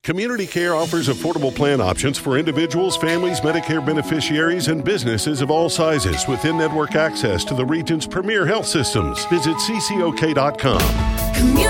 Community Care offers affordable plan options for individuals, families, Medicare beneficiaries, and businesses of all sizes with in-network access to the region's premier health systems. Visit ccok.com.